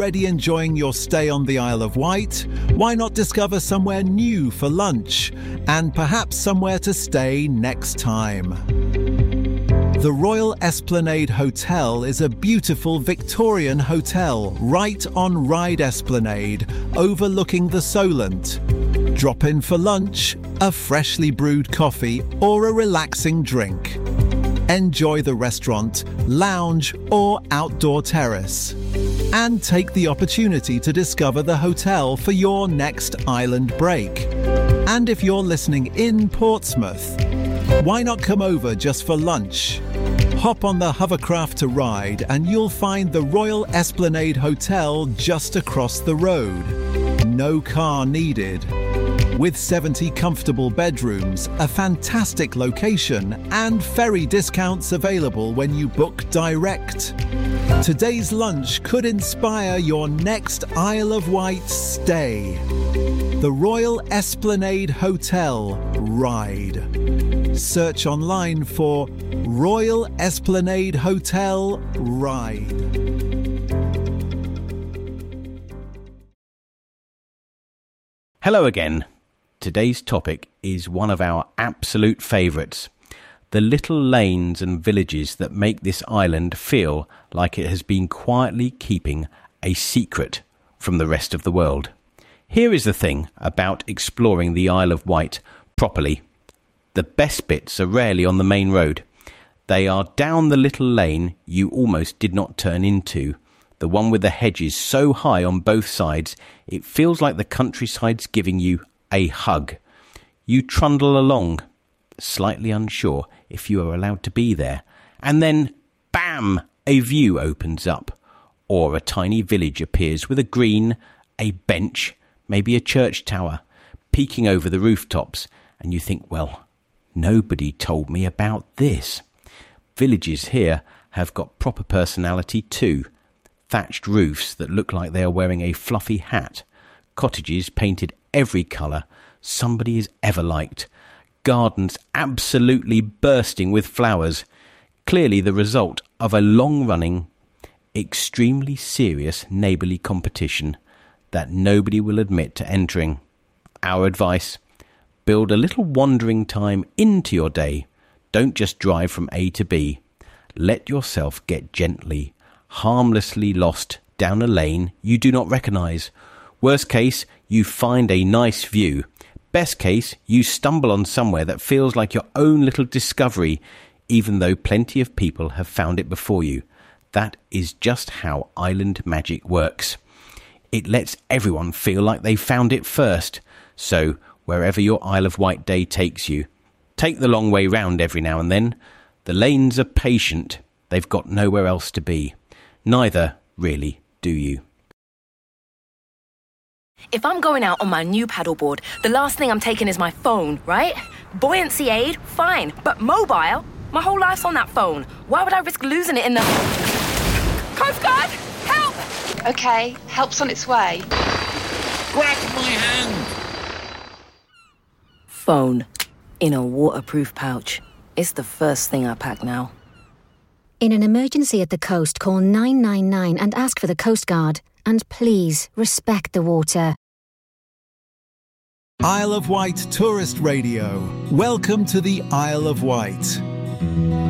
already enjoying your stay on the Isle of Wight? Why not discover somewhere new for lunch and perhaps somewhere to stay next time? The Royal Esplanade Hotel is a beautiful Victorian hotel right on Ryde Esplanade, overlooking the Solent. Drop in for lunch, a freshly brewed coffee or a relaxing drink. Enjoy the restaurant, lounge or outdoor terrace. And take the opportunity to discover the hotel for your next island break. And if you're listening in Portsmouth, why not come over just for lunch? Hop on the hovercraft to Ryde and you'll find the Royal Esplanade Hotel just across the road. No car needed. With 70 comfortable bedrooms, a fantastic location and ferry discounts available when you book direct. Today's lunch could inspire your next Isle of Wight stay. The Royal Esplanade Hotel, Ryde. Search online for Royal Esplanade Hotel, Ryde. Hello again. Today's topic is one of our absolute favourites. The little lanes and villages that make this island feel like it has been quietly keeping a secret from the rest of the world. Here is the thing about exploring the Isle of Wight properly. The best bits are rarely on the main road. They are down the little lane you almost did not turn into. The one with the hedges so high on both sides, it feels like the countryside's giving you a hug. You trundle along, slightly unsure if you are allowed to be there, and then, bam, a view opens up, or a tiny village appears with a green, a bench, maybe a church tower, peeking over the rooftops, and you think, well, nobody told me about this. Villages here have got proper personality too. Thatched roofs that look like they are wearing a fluffy hat, cottages painted every colour somebody has ever liked, gardens absolutely bursting with flowers, clearly the result of a long-running, extremely serious neighbourly competition that nobody will admit to entering. Our advice: build a little wandering time into your day. Don't just drive from A to B. Let yourself get gently, harmlessly lost down a lane you do not recognise. Worst case, you find a nice view. Best case, you stumble on somewhere that feels like your own little discovery, even though plenty of people have found it before you. That is just how island magic works. It lets everyone feel like they found it first. So, wherever your Isle of Wight day takes you, take the long way round every now and then. The lanes are patient. They've got nowhere else to be. Neither, really, do you. If I'm going out on my new paddleboard, the last thing I'm taking is my phone, right? Buoyancy aid, fine. But mobile? My whole life's on that phone. Why would I risk losing it in the... Coast Guard! Help! Okay, help's on its way. Grab my hand! Phone. In a waterproof pouch. It's the first thing I pack now. In an emergency at the coast, call 999 and ask for the Coast Guard. And please, respect the water. Isle of Wight Tourist Radio. Welcome to the Isle of Wight.